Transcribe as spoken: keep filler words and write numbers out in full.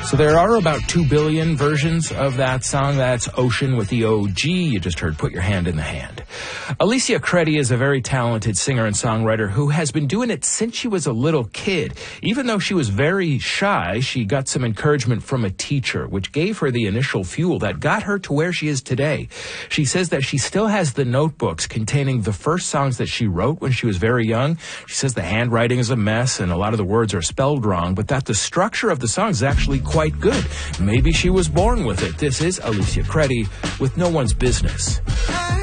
So there are about two billion versions of that song. That's Ocean with the O G. You just heard Put Your Hand in the Hand. Alicia Credi is a very talented singer and songwriter who has been doing it since she was a little kid. Even though she was very shy, she got some encouragement from a teacher, which gave her the initial fuel that got her to where she is today. She says that she still has the notebooks containing the first songs that she wrote when she was very young. She says the handwriting is a mess and a lot of the words are spelled wrong, but that the structure of the song is actually quite good. Maybe she was born with it. This is Alicia Credi with No One's Business.